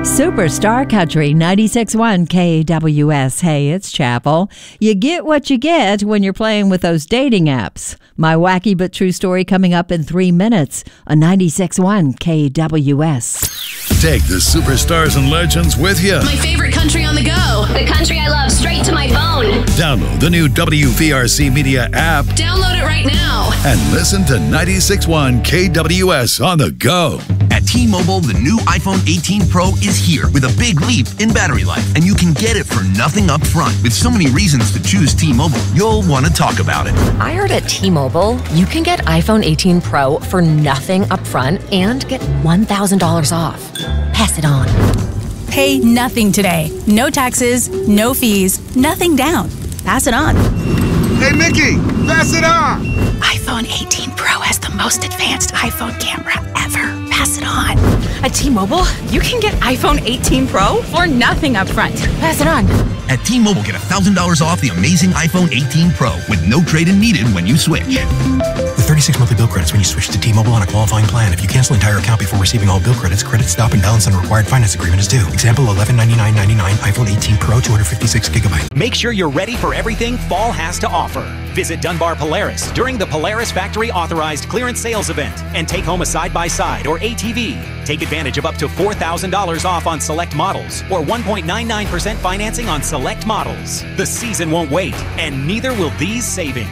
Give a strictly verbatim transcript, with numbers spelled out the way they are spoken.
Superstar Country ninety-six point one K W S. Hey, it's Chapel. You get what you get when you're playing with those dating apps. My wacky but true story coming up in three minutes on ninety-six point one K W S. Take the superstars and legends with you. My favorite country on the go. The country I love straight to my phone. Download the new W V R C Media app. Download it right now. And listen to ninety-six point one K W S on the go. At T-Mobile, the new iPhone eighteen Pro is here with a big leap in battery life, and you can get it for nothing up front. With so many reasons to choose T-Mobile, you'll want to talk about it. I heard at T-Mobile, you can get iPhone eighteen Pro for nothing up front and get one thousand dollars off. Pass it on. Pay nothing today. No taxes, no fees, nothing down. Pass it on. Hey, Mickey, pass it on. iPhone eighteen Pro has the most advanced iPhone camera ever. Pass it on. At T-Mobile, you can get iPhone eighteen Pro for nothing up front. Pass it on. At T-Mobile, get one thousand dollars off the amazing iPhone eighteen Pro with no trade-in needed when you switch. With thirty-six monthly bill credits when you switch to T-Mobile on a qualifying plan. If you cancel entire account before receiving all bill credits, credit stop and balance on required finance agreement is due. Example, eleven ninety-nine ninety-nine, iPhone eighteen Pro, two hundred fifty-six gigabyte. Make sure you're ready for everything fall has to offer. Visit Dunbar Polaris during the Polaris Factory Authorized Clearance Sales Event and take home a side-by-side or A T V. Take advantage of up to four thousand dollars off on select models or one point nine nine percent financing on select models. The season won't wait, and neither will these savings.